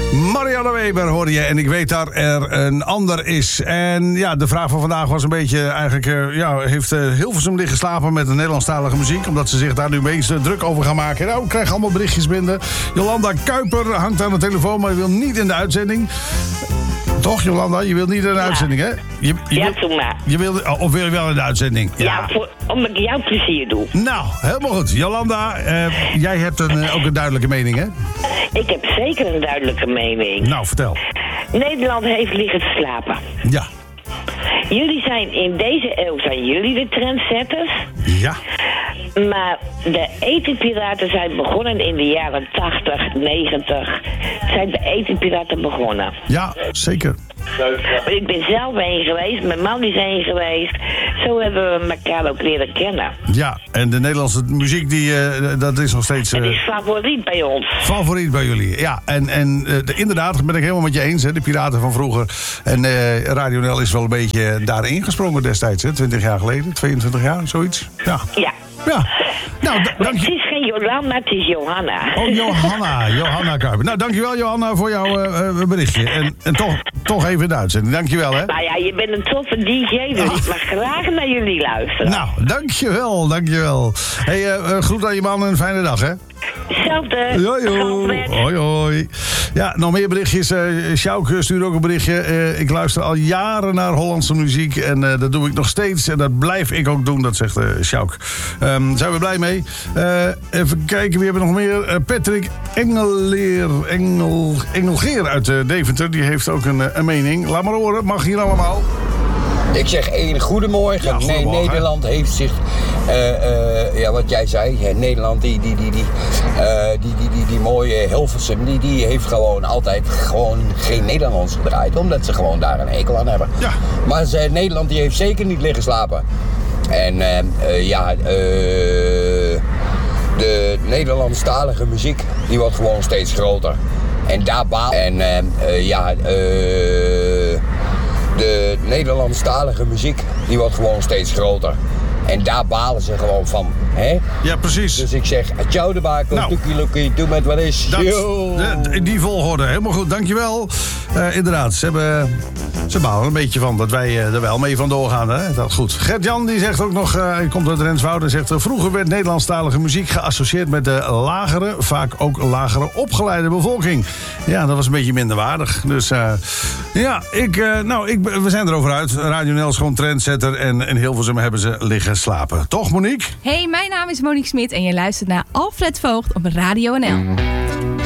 Marianne Weber hoorde je en ik weet dat er een ander is. En ja, de vraag van vandaag was een beetje eigenlijk... heeft Hilversum liggen slapen met de Nederlandstalige muziek... omdat ze zich daar nu meest druk over gaan maken. Nou, ik krijg allemaal berichtjes binnen. Jolanda Kuiper hangt aan de telefoon, maar wil niet in de uitzending. Toch, Jolanda? Je wilt niet in de uitzending, hè? Doe maar. Of wil je wel in de uitzending? Ja, omdat ik jou plezier doe. Nou, helemaal goed. Jolanda, jij hebt ook een duidelijke mening, hè? Ik heb zeker een duidelijke mening. Nou, vertel. Nederland heeft liggen te slapen. Ja. Jullie zijn in deze eeuw de trendsetters. Ja. Maar de etenpiraten zijn begonnen in de jaren 80, 90. Zijn de etenpiraten begonnen. Ja, zeker. Ik ben zelf heen geweest, mijn man is heen geweest. Zo hebben we elkaar ook leren kennen. Ja, en de Nederlandse muziek, dat is nog steeds... Het is favoriet bij ons. Favoriet bij jullie, ja. En inderdaad, ben ik helemaal met je eens, hè, de piraten van vroeger. En Radio NL is wel een beetje daarin gesprongen destijds, hè, 20 jaar geleden, 22 jaar, zoiets. Ja. Ja. Ja. Nou, maar het is geen Jolanda, het is Johanna. Oh, Johanna Kuiper. Nou, dankjewel Johanna voor jouw berichtje. En toch even in de uitzending. Dankjewel, hè. Nou ja, je bent een toffe DJ, dus ik mag graag naar jullie luisteren. Nou, dankjewel. Hey, groet aan je man en een fijne dag, hè. Hetzelfde. Hoi. Ja, nog meer berichtjes. Sjouk stuurt ook een berichtje. Ik luister al jaren naar Hollandse muziek. En dat doe ik nog steeds. En dat blijf ik ook doen, dat zegt Sjouk. Zijn we blij mee. Even kijken, wie hebben we nog meer? Patrick Engelgeer uit Deventer. Die heeft ook een mening. Laat maar horen, mag hier allemaal. Ik zeg goedemorgen. Ja, goedemorgen. Nee, Nederland heeft zich, wat jij zei, Nederland, die mooie Hilversum, die heeft gewoon altijd geen Nederlands gedraaid, omdat ze gewoon daar een hekel aan hebben. Ja. Maar Nederland die heeft zeker niet liggen slapen. En de Nederlandstalige muziek, die wordt gewoon steeds groter. En daar baal. De Nederlandstalige muziek, die wordt gewoon steeds groter. En daar balen ze gewoon van, hè? Ja, precies. Dus ik zeg, ciao de bakel, toekie loekie, doe met wat is. In die volgorde, helemaal goed, dankjewel. Inderdaad, ze balen een beetje van dat wij er wel mee vandoor gaan, hè? Dat is goed. Gert-Jan, die zegt ook nog, hij komt uit Renswoude en zegt... vroeger werd Nederlandstalige muziek geassocieerd met de lagere, vaak ook lagere opgeleide bevolking. Ja, dat was een beetje minderwaardig. Dus we zijn erover uit. Radio NL is gewoon trendsetter en in Hilversum hebben ze liggen slapen. Toch, Monique? Hey, mijn naam is Monique Smit en je luistert naar Alfred Voogd op Radio NL.